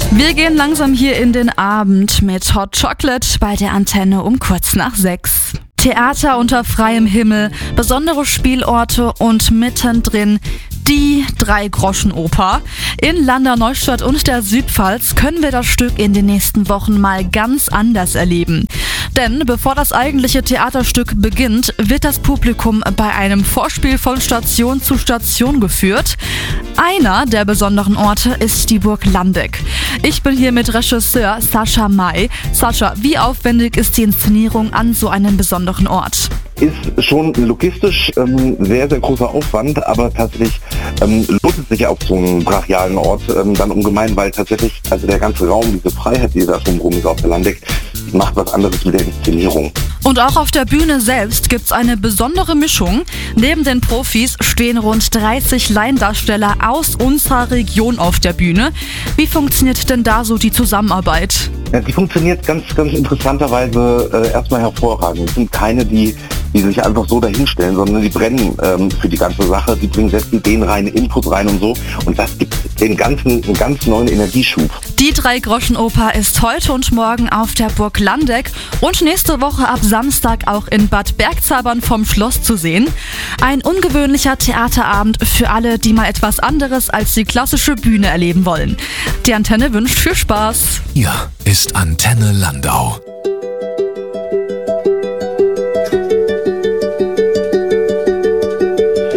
Wir gehen langsam hier in den Abend mit Hot Chocolate bei der Antenne um kurz nach 6. Theater unter freiem Himmel, besondere Spielorte und mittendrin die Drei-Groschen-Oper. In Landau-Neustadt und der Südpfalz können wir das Stück in den nächsten Wochen mal ganz anders erleben. Denn bevor das eigentliche Theaterstück beginnt, wird das Publikum bei einem Vorspiel von Station zu Station geführt. Einer der besonderen Orte ist die Burg Landeck. Ich bin hier mit Regisseur Sascha May. Sascha, wie aufwendig ist die Inszenierung an so einem besonderen Ort? Ist schon logistisch sehr, sehr großer Aufwand, aber tatsächlich lohnt es sich auf so einem brachialen Ort dann ungemein, weil tatsächlich also der ganze Raum, diese Freiheit, die da drumherum ist auf der Landeck, macht was anderes mit der Inszenierung. Und auch auf der Bühne selbst gibt's eine besondere Mischung. Neben den Profis stehen rund 30 Laiendarsteller aus unserer Region auf der Bühne. Wie funktioniert denn da so die Zusammenarbeit? Ja, die funktioniert ganz interessanterweise erstmal hervorragend. Es sind keine, die sich einfach so dahinstellen, sondern die brennen für die ganze Sache, die bringen selbst Ideen rein, Input rein und so. Und das gibt den ganzen einen ganz neuen Energieschub. Die Drei-Groschen-Oper ist heute und morgen auf der Burg Landeck und nächste Woche ab Samstag auch in Bad Bergzabern vom Schloss zu sehen. Ein ungewöhnlicher Theaterabend für alle, die mal etwas anderes als die klassische Bühne erleben wollen. Die Antenne wünscht viel Spaß. Hier ist Antenne Landau.